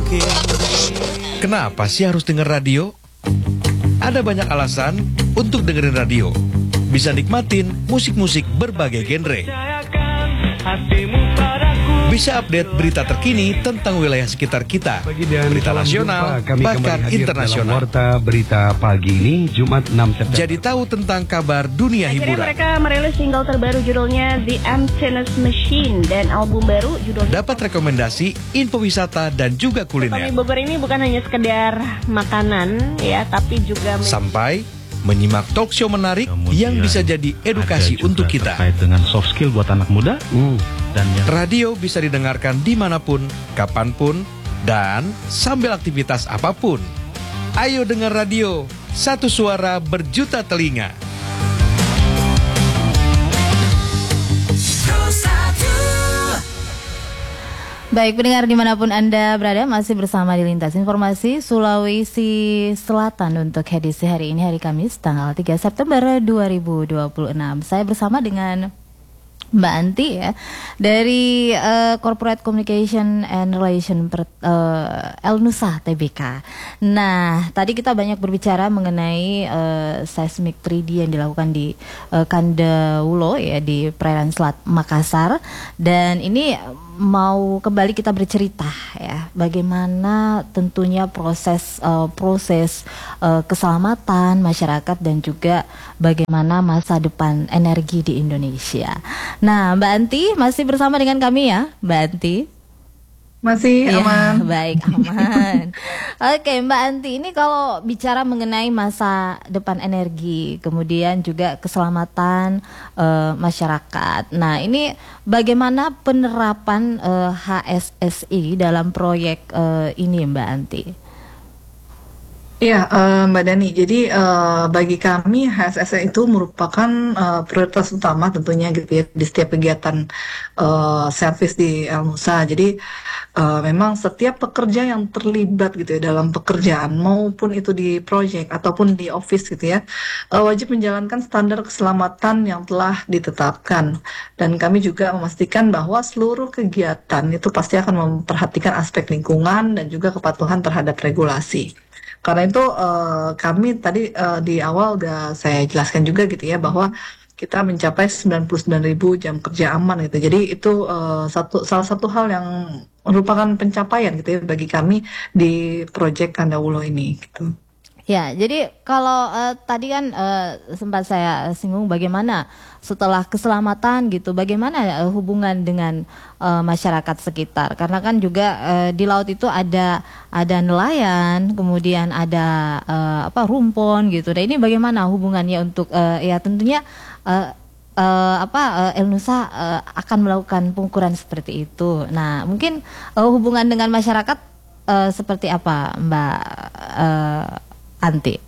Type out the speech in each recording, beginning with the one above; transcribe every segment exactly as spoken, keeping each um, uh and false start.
Kenapa sih harus denger radio? Ada banyak alasan untuk dengerin radio. Bisa nikmatin musik-musik berbagai genre. Bisa update berita terkini tentang wilayah sekitar kita. Berita nasional, bahkan internasional. Warta Berita Pagi ini, Jumat enam September. Jadi tahu tentang kabar dunia Akhirnya hiburan. mereka merilis single terbaru judulnya The Emptiness Machine dan album baru judulnya Dapat rekomendasi, info wisata, dan juga Tommy kuliner. Bogor ini bukan hanya sekedar makanan ya, tapi juga Sampai menyimak talk show menarik Kemudian yang bisa jadi edukasi ada juga untuk kita. terkait dengan soft skill buat anak muda. Hmm. Dan yang Radio bisa didengarkan dimanapun, kapanpun, dan sambil aktivitas apapun. Ayo dengar radio, satu suara berjuta telinga. Baik, pendengar dimanapun Anda berada, masih bersama di Lintas Informasi Sulawesi Selatan untuk edisi hari ini, hari Kamis, tanggal tiga September dua ribu dua puluh enam. Saya bersama dengan Mbak Anti ya, dari uh, Corporate Communication and Relation per, uh, Elnusa T B K. Nah, tadi kita banyak berbicara mengenai uh, seismic tiga D yang dilakukan di uh, Kandawulo ya, di perairan Selat Makassar. Dan ini mau kembali kita bercerita ya, bagaimana tentunya proses uh, proses uh, keselamatan masyarakat dan juga bagaimana masa depan energi di Indonesia. Nah, Mbak Anti masih bersama dengan kami ya, Mbak Anti? Masih ya, aman. Baik, aman. Oke, Mbak Anti, ini kalau bicara mengenai masa depan energi, kemudian juga keselamatan uh, masyarakat. Nah, ini bagaimana penerapan uh, H S S I dalam proyek uh, ini, Mbak Anti? Iya, uh, Mbak Dani. Jadi uh, bagi kami H S S I itu merupakan uh, prioritas utama tentunya gitu ya di setiap kegiatan uh, servis di Elnusa. Jadi uh, memang setiap pekerja yang terlibat gitu ya dalam pekerjaan maupun itu di proyek ataupun di office gitu ya, uh, wajib menjalankan standar keselamatan yang telah ditetapkan. Dan kami juga memastikan bahwa seluruh kegiatan itu pasti akan memperhatikan aspek lingkungan dan juga kepatuhan terhadap regulasi. Karena itu uh, kami tadi uh, di awal udah saya jelaskan juga gitu ya, bahwa kita mencapai sembilan puluh sembilan ribu jam kerja aman gitu. Jadi itu uh, satu salah satu hal yang merupakan pencapaian gitu ya bagi kami di proyek Kandawulo ini gitu. Ya, jadi kalau uh, tadi kan uh, sempat saya singgung bagaimana setelah keselamatan gitu, bagaimana uh, hubungan dengan uh, masyarakat sekitar. Karena kan juga uh, di laut itu ada ada nelayan, kemudian ada uh, apa rumpon gitu. Nah, ini bagaimana hubungannya untuk uh, ya tentunya uh, uh, apa uh, Elnusa uh, akan melakukan pengukuran seperti itu. Nah, mungkin uh, hubungan dengan masyarakat uh, seperti apa, Mbak uh, Anti?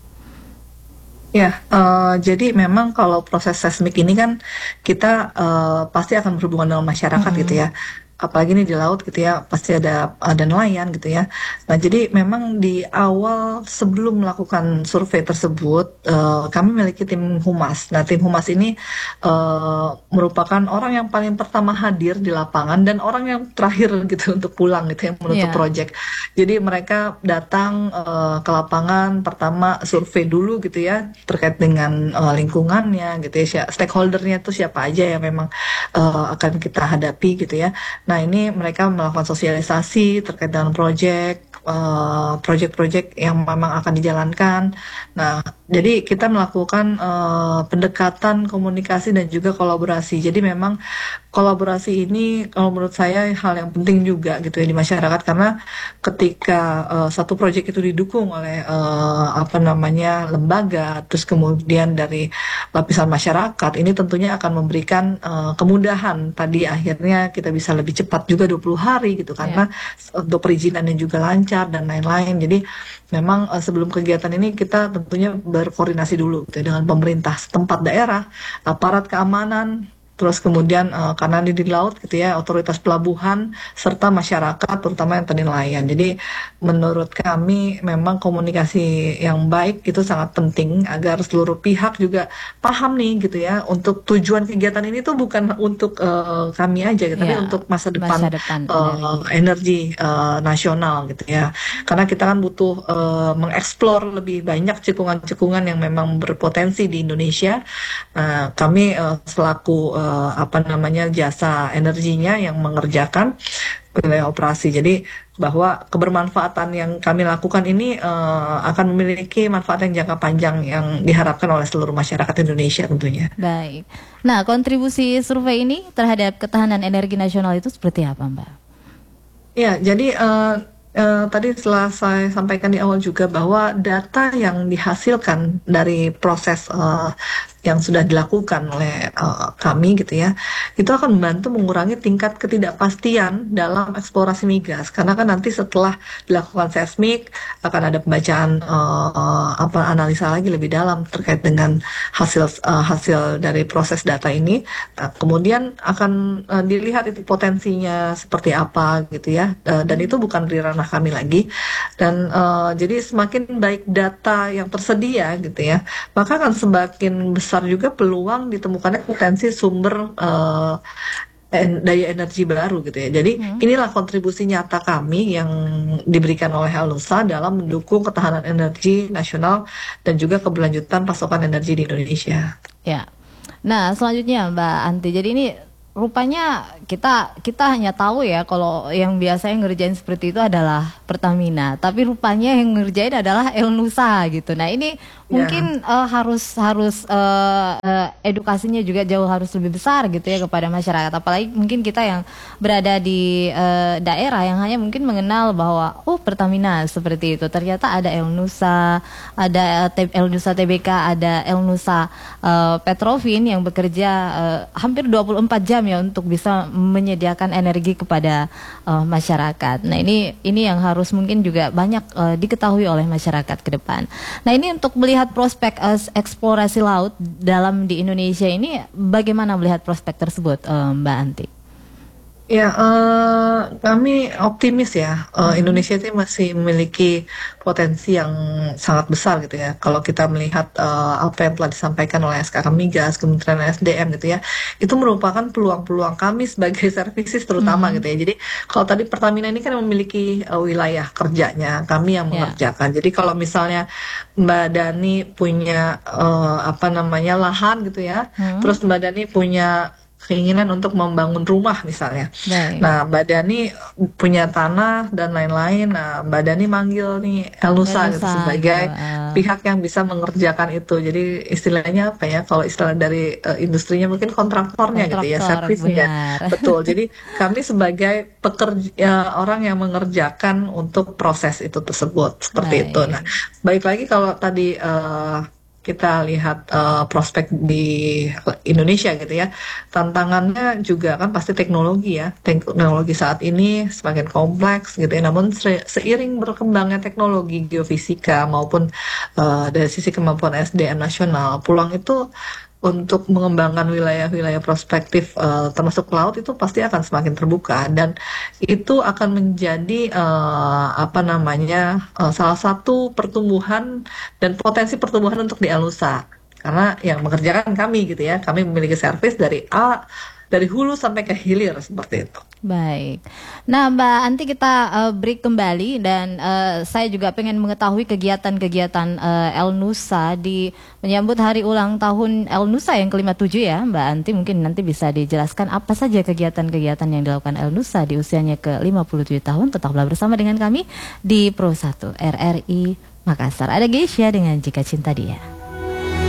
Ya, uh, jadi memang kalau proses seismik ini kan kita uh, pasti akan berhubungan dengan masyarakat hmm. gitu ya. Apalagi ini di laut gitu ya, pasti ada ada nelayan gitu ya. Nah, jadi memang di awal sebelum melakukan survei tersebut, uh, kami memiliki tim humas. Nah, tim humas ini uh, merupakan orang yang paling pertama hadir di lapangan dan orang yang terakhir gitu untuk pulang gitu ya, menutup yeah. proyek. Jadi mereka datang uh, ke lapangan, pertama survei dulu gitu ya, terkait dengan uh, lingkungannya gitu ya, stakeholdernya itu siapa aja yang memang uh, akan kita hadapi gitu ya. Nah, ini mereka melakukan sosialisasi terkait dengan proyek, uh, proyek-proyek yang memang akan dijalankan. Nah, jadi kita melakukan uh, pendekatan komunikasi dan juga kolaborasi. Jadi memang kolaborasi ini kalau menurut saya hal yang penting juga gitu ya di masyarakat, karena ketika uh, satu proyek itu didukung oleh uh, apa namanya lembaga, terus kemudian dari lapisan masyarakat, ini tentunya akan memberikan uh, kemudahan. Tadi akhirnya kita bisa lebih cepat juga dua puluh hari gitu, karena yeah. untuk perizinannya juga lancar dan lain-lain. Jadi memang uh, sebelum kegiatan ini kita tentunya berkoordinasi dulu gitu ya, dengan pemerintah setempat daerah, aparat keamanan, terus kemudian uh, karena di, di laut gitu ya, otoritas pelabuhan serta masyarakat terutama yang tadi nelayan. Jadi menurut kami memang komunikasi yang baik itu sangat penting agar seluruh pihak juga paham nih gitu ya, untuk tujuan kegiatan ini tuh bukan untuk uh, kami aja gitu, tapi Ya, untuk masa depan, masa depan uh, energi uh, nasional gitu ya. Karena kita kan butuh uh, mengeksplor lebih banyak cekungan-cekungan yang memang berpotensi di Indonesia. Nah, kami uh, selaku uh, apa namanya jasa energinya yang mengerjakan wilayah operasi. Jadi bahwa kebermanfaatan yang kami lakukan ini uh, akan memiliki manfaat yang jangka panjang yang diharapkan oleh seluruh masyarakat Indonesia tentunya. Baik. Nah, kontribusi survei ini terhadap ketahanan energi nasional itu seperti apa, Mbak? Ya, jadi uh, uh, tadi setelah saya sampaikan di awal juga bahwa data yang dihasilkan dari proses uh, yang sudah dilakukan oleh uh, kami gitu ya, itu akan membantu mengurangi tingkat ketidakpastian dalam eksplorasi migas. Karena kan nanti setelah dilakukan seismik akan ada pembacaan uh, uh, apa analisa lagi lebih dalam terkait dengan hasil uh, hasil dari proses data ini. Nah, kemudian akan uh, dilihat itu potensinya seperti apa gitu ya, uh, dan itu bukan di ranah kami lagi. Dan uh, jadi semakin baik data yang tersedia gitu ya, maka akan semakin besar besar juga peluang ditemukannya potensi sumber uh, en- daya energi baru gitu ya. Jadi hmm. inilah kontribusi nyata kami yang diberikan oleh Elnusa dalam mendukung ketahanan energi nasional dan juga keberlanjutan pasokan energi di Indonesia. Ya. Nah, selanjutnya Mbak Anti. Jadi ini rupanya kita kita hanya tahu ya kalau yang biasanya ngerjain seperti itu adalah Pertamina, tapi rupanya yang ngerjain adalah Elnusa gitu. Nah, ini mungkin uh, harus harus uh, uh, edukasinya juga jauh harus lebih besar gitu ya kepada masyarakat, apalagi mungkin kita yang berada di uh, daerah yang hanya mungkin mengenal bahwa oh Pertamina seperti itu, ternyata ada Elnusa, ada T- Elnusa T B K, ada Elnusa uh, Petrovin yang bekerja uh, hampir dua puluh empat jam ya untuk bisa menyediakan energi kepada uh, masyarakat. Nah, ini ini yang harus mungkin juga banyak uh, diketahui oleh masyarakat ke depan. Nah, ini untuk melihat prospek uh, eksplorasi laut dalam di Indonesia ini, bagaimana melihat prospek tersebut, uh, Mbak Anti? Ya, uh, kami optimis ya. Uh, Indonesia itu masih memiliki potensi yang sangat besar gitu ya. Kalau kita melihat uh, apa yang telah disampaikan oleh S K K Migas, Kementerian S D M gitu ya, itu merupakan peluang-peluang kami sebagai services terutama hmm. gitu ya. Jadi kalau tadi Pertamina ini kan memiliki uh, wilayah kerjanya, kami yang mengerjakan. Yeah. Jadi kalau misalnya Mbak Dani punya uh, apa namanya lahan gitu ya, hmm. terus Mbak Dani punya keinginan untuk membangun rumah misalnya. Baik. Nah, Mbak Dani punya tanah dan lain-lain. Nah, Mbak Dani manggil nih Elnusa gitu sebagai uh. pihak yang bisa mengerjakan itu. Jadi istilahnya apa ya? Kalau istilah dari uh, industrinya mungkin kontraktornya Kontraktor, gitu ya, servisnya. Betul. Jadi kami sebagai pekerja orang yang mengerjakan untuk proses itu tersebut seperti Baik. itu. Nah, baik lagi kalau tadi uh, kita lihat uh, prospek di Indonesia gitu ya, tantangannya juga kan pasti teknologi ya, teknologi saat ini semakin kompleks gitu ya, namun se- seiring berkembangnya teknologi geofisika maupun uh, dari sisi kemampuan S D M nasional, peluang itu untuk mengembangkan wilayah-wilayah prospektif uh, termasuk laut itu pasti akan semakin terbuka, dan itu akan menjadi uh, apa namanya uh, salah satu pertumbuhan dan potensi pertumbuhan untuk di Elnusa, karena yang mengerjakan kami gitu ya, kami memiliki servis dari A dari hulu sampai ke hilir seperti itu. Baik. Nah, Mbak Anti, kita uh, break kembali dan uh, saya juga pengen mengetahui kegiatan-kegiatan uh, Elnusa di menyambut hari ulang tahun Elnusa yang kelima puluh tujuh ya, Mbak Anti. Mungkin nanti bisa dijelaskan apa saja kegiatan-kegiatan yang dilakukan Elnusa di usianya ke lima puluh tujuh tahun. Tetaplah bersama dengan kami di Pro satu R R I Makassar. Ada Geisha dengan Jika Cinta Dia.